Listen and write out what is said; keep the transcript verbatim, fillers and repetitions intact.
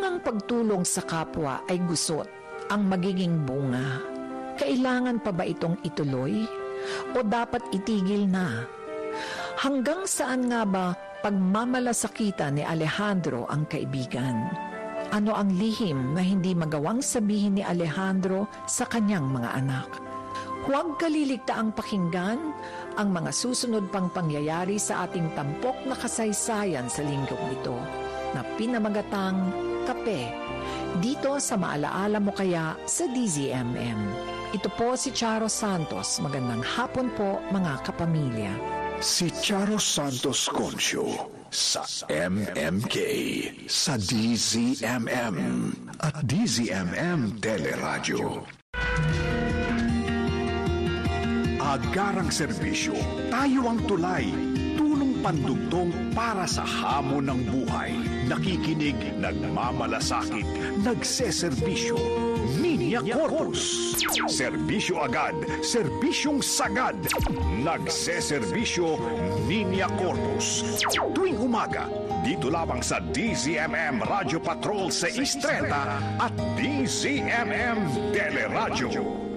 Kung ang pagtulong sa kapwa ay gusot ang magiging bunga, kailangan pa ba itong ituloy o dapat itigil na? Hanggang saan nga ba pagmamalasakitan ni Alejandro ang kaibigan? Ano ang lihim na hindi magawang sabihin ni Alejandro sa kanyang mga anak? Huwag kaliligtaang pakinggan ang mga susunod pang pangyayari sa ating tampok na kasaysayan sa linggong ito na pinamagatang Kape, dito sa Maalaala Mo Kaya sa D Z M M. Ito po si Charo Santos. Magandang hapon po mga kapamilya. Si Charo Santos Concio sa M M K, sa D Z M M at D Z M M Teleradyo. Agarang serbisyo, tayo ang tulay, tulong pandugtong para sa hamon ng buhay. Nakikinig, nagmamalasakit, nagseserbisyo. Minia Corpus. Serbisyo agad, serbisyong sagad. Nagseserbisyo, Minia Corpus. Tuwing umaga, dito lamang sa D Z M M Radio Patrol sa Istreta at D Z M M Teleradyo.